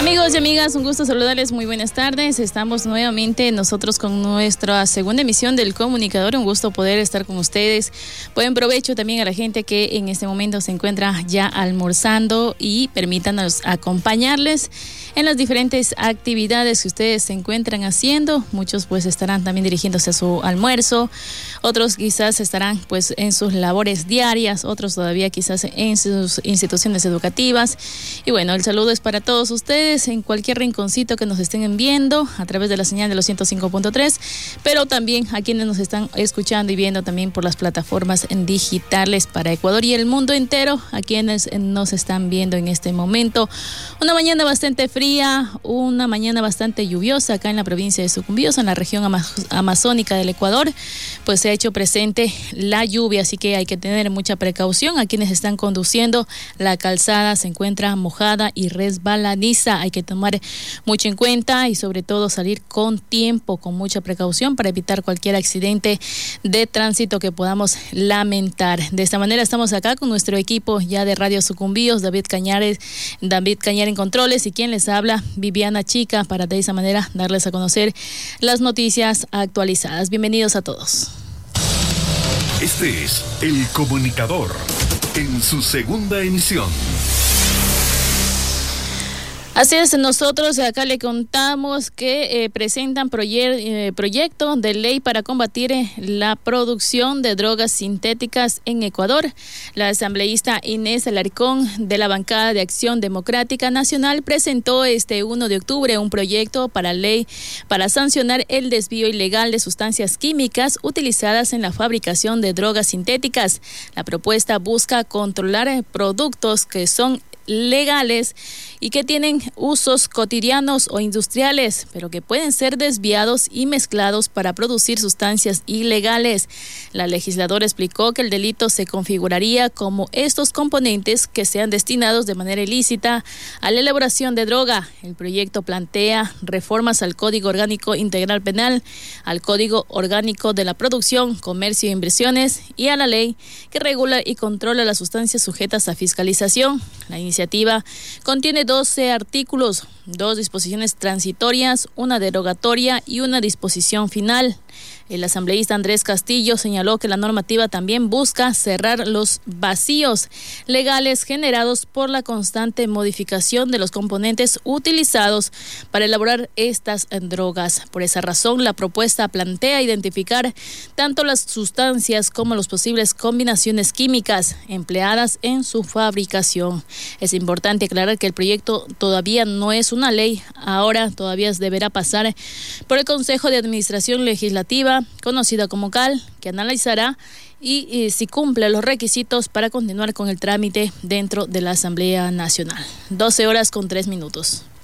Amigos y amigas, un gusto saludarles, muy buenas tardes. Estamos nuevamente nosotros con nuestra segunda emisión del Comunicador. Un gusto poder estar con ustedes. Buen provecho también a la gente que en este momento se encuentra ya almorzando y permítanos acompañarles en las diferentes actividades que ustedes se encuentran haciendo. Muchos pues estarán también dirigiéndose a su almuerzo, otros quizás estarán pues en sus labores diarias, otros todavía quizás en sus instituciones educativas. Y bueno, el saludo es para todos ustedes en cualquier rinconcito que nos estén viendo a través de la señal de los 105.3, pero también a quienes nos están escuchando y viendo también por las plataformas digitales para Ecuador y el mundo entero, a quienes nos están viendo en este momento. Una mañana bastante fría, una mañana bastante lluviosa acá en la provincia de Sucumbíos, en la región amazónica del Ecuador, pues se ha hecho presente la lluvia, así que hay que tener mucha precaución. A quienes están conduciendo, la calzada se encuentra mojada y resbaladiza, hay que tomar mucho en cuenta y sobre todo salir con tiempo, con mucha precaución para evitar cualquier accidente de tránsito que podamos lamentar. De esta manera estamos acá con nuestro equipo ya de Radio Sucumbíos, David Cañar en controles y quien les habla, Viviana Chica, para de esa manera darles a conocer las noticias actualizadas. Bienvenidos a todos. Este es El Comunicador en su segunda emisión. Así es, nosotros acá le contamos que presentan proyecto de ley para combatir la producción de drogas sintéticas en Ecuador. La asambleísta Inés Alarcón de la bancada de Acción Democrática Nacional presentó este 1 de octubre un proyecto para ley para sancionar el desvío ilegal de sustancias químicas utilizadas en la fabricación de drogas sintéticas. La propuesta busca controlar productos que son legales y que tienen usos cotidianos o industriales, pero que pueden ser desviados y mezclados para producir sustancias ilegales. La legisladora explicó que el delito se configuraría como estos componentes que sean destinados de manera ilícita a la elaboración de droga. El proyecto plantea reformas al Código Orgánico Integral Penal, al Código Orgánico de la Producción, Comercio e Inversiones y a la ley que regula y controla las sustancias sujetas a fiscalización. La iniciativa contiene 12 artículos, 2 disposiciones transitorias, una derogatoria y una disposición final. El asambleísta Andrés Castillo señaló que la normativa también busca cerrar los vacíos legales generados por la constante modificación de los componentes utilizados para elaborar estas drogas. Por esa razón, la propuesta plantea identificar tanto las sustancias como las posibles combinaciones químicas empleadas en su fabricación. Es importante aclarar que el proyecto todavía no es una ley, ahora todavía deberá pasar por el Consejo de Administración Legislativa, conocida como CAL, que analizará y si cumple los requisitos para continuar con el trámite dentro de la Asamblea Nacional. 12 horas con 3 minutos.